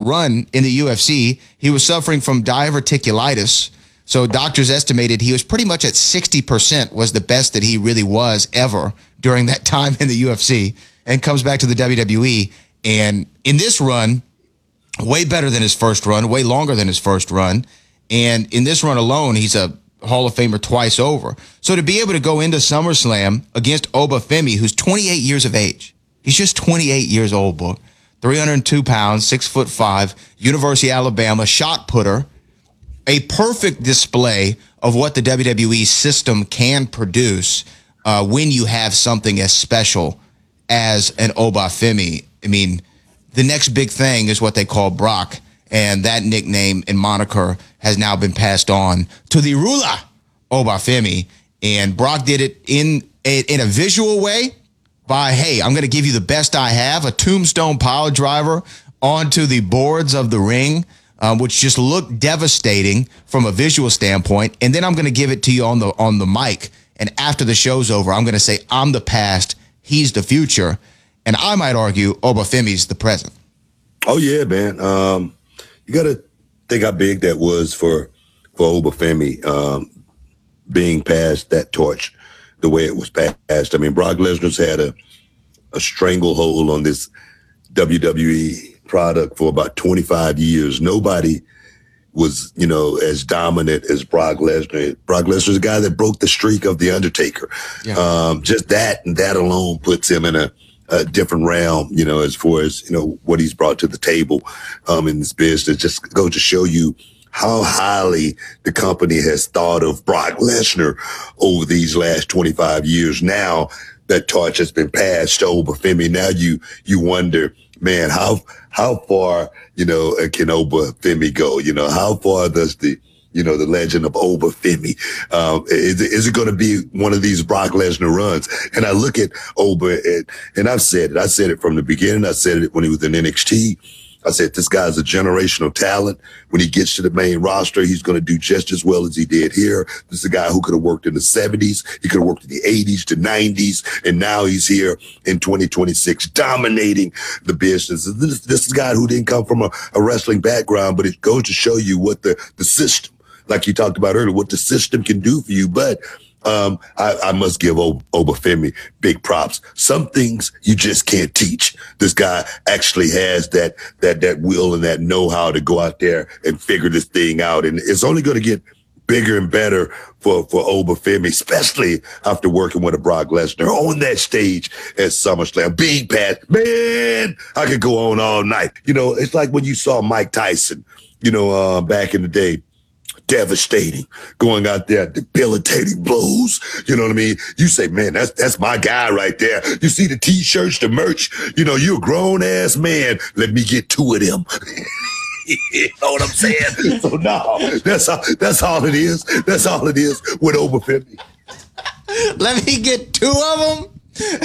run in the UFC, he was suffering from diverticulitis. So doctors estimated he was pretty much at 60% was the best that he really was ever during that time in the UFC, and comes back to the WWE. And in this run, way better than his first run, way longer than his first run. And in this run alone, he's a Hall of Famer twice over. So to be able to go into SummerSlam against Obafemi, who's 28 years of age, he's just 28 years old, boy. 302 pounds, 6'5", University of Alabama, shot putter, a perfect display of what the WWE system can produce when you have something as special as an Obafemi. I mean, the next big thing is what they call Brock, and that nickname and moniker has now been passed on to the ruler, Obafemi. And Brock did it in a visual way by, hey, I'm going to give you the best I have, a tombstone pile driver onto the boards of the ring, which just looked devastating from a visual standpoint. And then I'm going to give it to you on the mic. And after the show's over, I'm going to say, I'm the past, he's the future. And I might argue Obafemi's the present. Oh, yeah, man. You got to think how big that was for Obafemi being passed that torch the way it was passed. I mean, Brock Lesnar's had a stranglehold on this WWE product for about 25 years. Nobody was, as dominant as Brock Lesnar. Brock Lesnar's a guy that broke the streak of The Undertaker. Yeah. Just that alone puts him in a different realm, as far as, what he's brought to the table in this business. Just go to show you how highly the company has thought of Brock Lesnar over these last 25 years. Now that torch has been passed to Obafemi. Now you wonder, man, how far, can Obafemi go? How far does the legend of Obafemi, is it going to be one of these Brock Lesnar runs? And I look at Oba, and I said it from the beginning. I said it when he was in NXT. I said, this guy's a generational talent. When he gets to the main roster, he's going to do just as well as he did here. This is a guy who could have worked in the 70s. He could have worked in the 80s to 90s. And now he's here in 2026, dominating the business. This is a guy who didn't come from a wrestling background, but it goes to show you what the system, like you talked about earlier, what the system can do for you. But I must give Obafemi big props. Some things you just can't teach. This guy actually has that will and that know-how to go out there and figure this thing out. And it's only going to get bigger and better for Obafemi, especially after working with a Brock Lesnar on that stage at SummerSlam. Being passed, man, I could go on all night. It's like when you saw Mike Tyson, back in the day. Devastating, going out there, debilitating blows. You know what I mean? You say, man, that's my guy right there. You see the T-shirts, the merch. You're a grown ass man. Let me get two of them. You know what I'm saying? So no, that's all it is. That's all it is with Obafemi. Let me get two of them.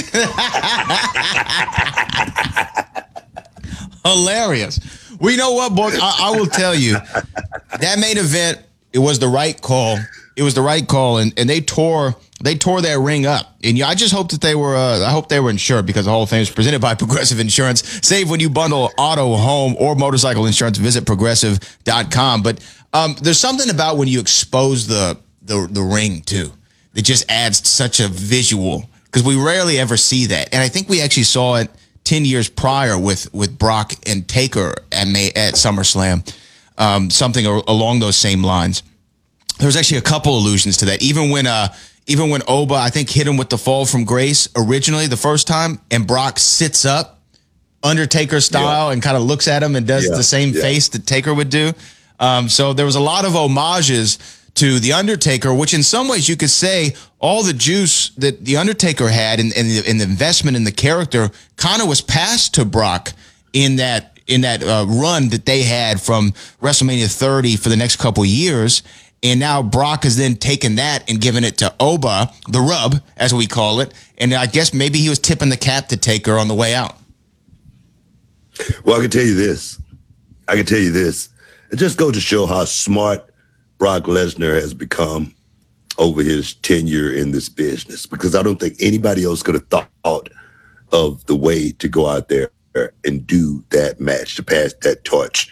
Hilarious. Well, you know what, boy? I will tell you, that main event, it was the right call. It was the right call, and they tore that ring up. And I just hope that they were. I hope they were insured, because the Hall of Fame is presented by Progressive Insurance. Save when you bundle auto, home, or motorcycle insurance. Visit progressive.com. But there's something about when you expose the ring too. It just adds such a visual, because we rarely ever see that. And I think we actually saw it 10 years prior with Brock and Taker at SummerSlam, something along those same lines. There was actually a couple allusions to that. Even when Oba, I think, hit him with the fall from grace originally the first time, and Brock sits up Undertaker style and kind of looks at him and does the same face that Taker would do. So there was a lot of homages to The Undertaker, which in some ways you could say all the juice that The Undertaker had and the investment in the character kind of was passed to Brock in that run that they had from WrestleMania 30 for the next couple of years. And now Brock has then taken that and given it to Oba, the rub, as we call it. And I guess maybe he was tipping the cap to Taker on the way out. Well, I can tell you this. It just goes to show how smart Brock Lesnar has become over his tenure in this business, because I don't think anybody else could have thought of the way to go out there and do that match, to pass that torch